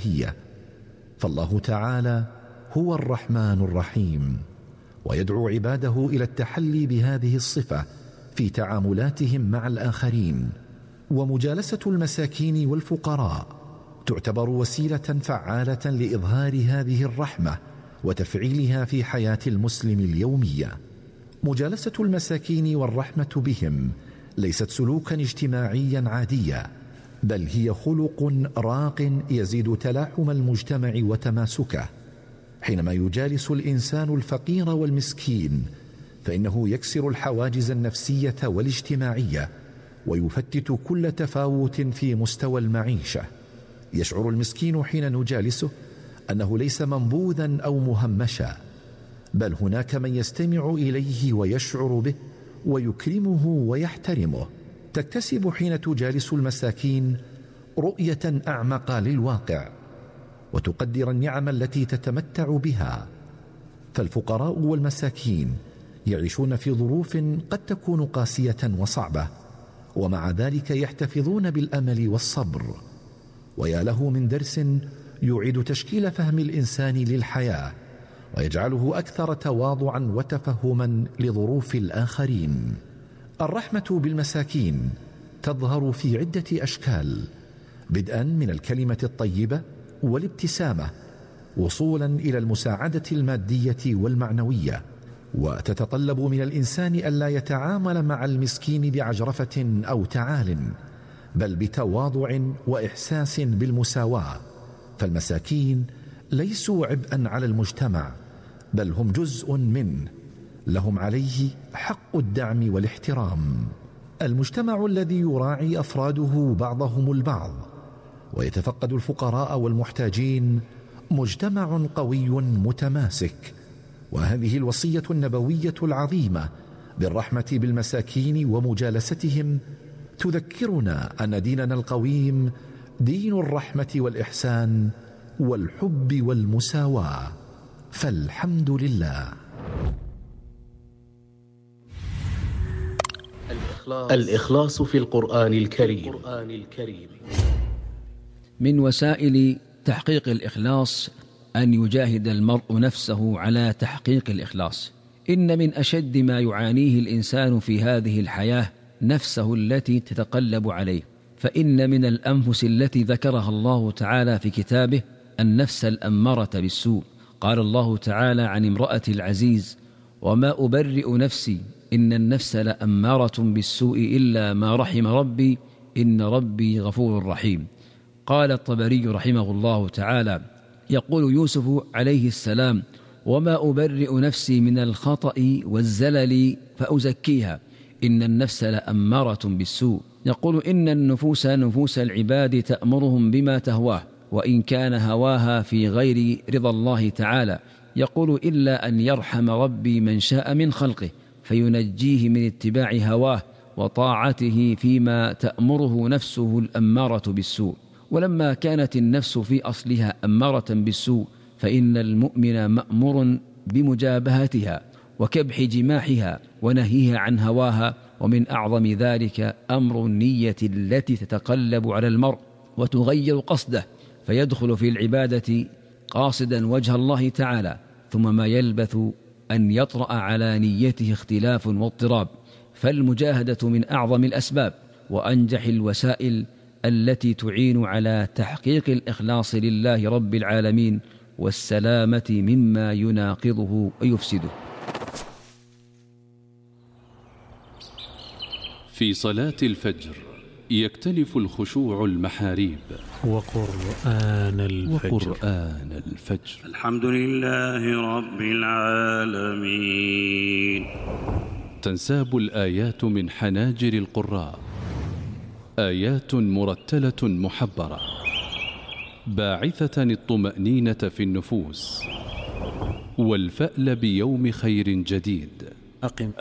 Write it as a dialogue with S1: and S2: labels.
S1: الإلهية. فالله تعالى هو الرحمن الرحيم، ويدعو عباده إلى التحلي بهذه الصفة في تعاملاتهم مع الآخرين. ومجالسة المساكين والفقراء تعتبر وسيلة فعالة لإظهار هذه الرحمة وتفعيلها في حياة المسلم اليومية. مجالسة المساكين والرحمة بهم ليست سلوكا اجتماعيا عاديا، بل هي خلق راق يزيد تلاحم المجتمع وتماسكه. حينما يجالس الإنسان الفقير والمسكين فإنه يكسر الحواجز النفسية والاجتماعية ويفتت كل تفاوت في مستوى المعيشة. يشعر المسكين حين نجالسه أنه ليس منبوذا أو مهمشا، بل هناك من يستمع إليه ويشعر به ويكرمه ويحترمه. تكتسب حين تجالس المساكين رؤية أعمق للواقع، وتقدر النعم التي تتمتع بها. فالفقراء والمساكين يعيشون في ظروف قد تكون قاسية وصعبة، ومع ذلك يحتفظون بالأمل والصبر. ويا له من درس يعيد تشكيل فهم الإنسان للحياة ويجعله أكثر تواضعا وتفهما لظروف الآخرين. الرحمة بالمساكين تظهر في عدة أشكال، بدءا من الكلمة الطيبة والابتسامة، وصولا إلى المساعدة المادية والمعنوية. وتتطلب من الإنسان ألا يتعامل مع المسكين بعجرفة أو تعال، بل بتواضع وإحساس بالمساواة. فالمساكين ليسوا عبئا على المجتمع، بل هم جزء منه، لهم عليه حق الدعم والاحترام. المجتمع الذي يراعي أفراده بعضهم البعض ويتفقد الفقراء والمحتاجين مجتمع قوي متماسك. وهذه الوصية النبوية العظيمة بالرحمة بالمساكين ومجالستهم تذكرنا أن ديننا القويم دين الرحمة والإحسان والحب والمساواة. فالحمد لله.
S2: الإخلاص في القرآن الكريم.
S3: من وسائل تحقيق الإخلاص أن يجاهد المرء نفسه على تحقيق الإخلاص. إن من أشد ما يعانيه الإنسان في هذه الحياة نفسه التي تتقلب عليه. فإن من الأنفس التي ذكرها الله تعالى في كتابه النفس الأمارة بالسوء. قال الله تعالى عن امرأة العزيز: وما أبرئ نفسي إن النفس لأمارة بالسوء إلا ما رحم ربي إن ربي غفور رحيم. قال الطبري رحمه الله تعالى يقول يوسف عليه السلام: وما أبرئ نفسي من الخطأ والزلل فأزكيها إن النفس لأمارة بالسوء. يقول إن النفوس نفوس العباد تأمرهم بما تهواه، وإن كان هواها في غير رضا الله تعالى. يقول إلا أن يرحم ربي من شاء من خلقه فينجيه من اتباع هواه وطاعته فيما تأمره نفسه الأمارة بالسوء. ولما كانت النفس في أصلها أمارة بالسوء فإن المؤمن مأمور بمجابهتها وكبح جماحها ونهيها عن هواها. ومن أعظم ذلك أمر النية التي تتقلب على المرء وتغير قصده، فيدخل في العبادة قاصدا وجه الله تعالى، ثم ما يلبث أن يطرأ على نيته اختلاف واضطراب. فالمجاهدة من أعظم الأسباب وأنجح الوسائل التي تعين على تحقيق الإخلاص لله رب العالمين والسلامة مما يناقضه ويفسده.
S4: في صلاة الفجر يكتنف الخشوع المحاريب.
S5: وقرآن
S4: الفجر.
S6: الحمد لله رب العالمين.
S4: تنساب الآيات من حناجر القراء، آيات مرتلة محبرة باعثة الطمأنينة في النفوس والفأل بيوم خير جديد.
S5: أقم